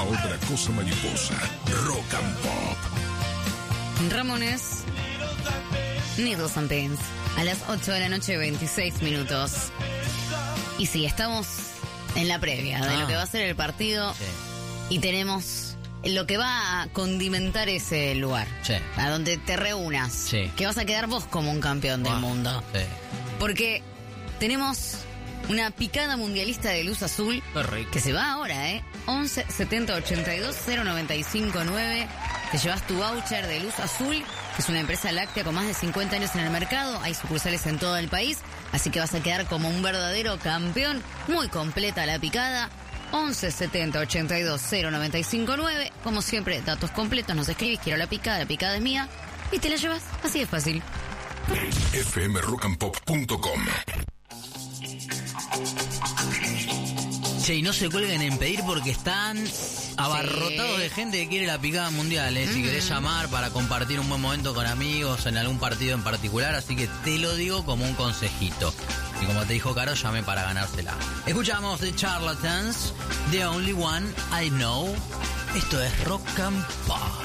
otra cosa mariposa. Rock and Pop. Ramones, Needles and Pins. A las 8 de la noche, 26 minutos. Y sí, estamos en la previa de lo que va a ser el partido. Sí. Y tenemos lo que va a condimentar ese lugar. Sí. A donde te reúnas. Sí. Que vas a quedar vos como un campeón del mundo. Sí. Porque tenemos una picada mundialista de luz azul. Que se va ahora, 11 70 82 095 9. Te llevas tu voucher de luz azul, que es una empresa láctea con más de 50 años en el mercado. Hay sucursales en todo el país, así que vas a quedar como un verdadero campeón. Muy completa la picada. 11 70 82 095 9. Como siempre, datos completos, nos escribís, quiero la picada es mía, y te la llevas, así de fácil. fmrockandpop.com. Che, y no se cuelguen en pedir porque están abarrotados de gente que quiere la picada mundial, Si querés llamar para compartir un buen momento con amigos en algún partido en particular, así que te lo digo como un consejito. Y como te dijo Caro, llame para ganársela. Escuchamos The Charlatans, The Only One I Know. Esto es Rock and Pop.